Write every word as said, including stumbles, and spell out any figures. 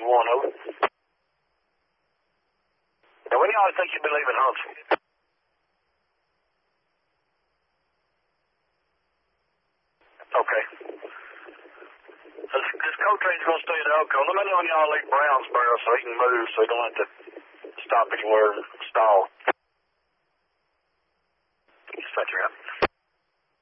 one, over. Now, when y'all think you'll be leaving Huntsville? Okay. This, this Coltrane's going to stay at Elko. Let me know when y'all leave Brownsboro so he can move so he don't have to stop anywhere and stall. Dispatcher out.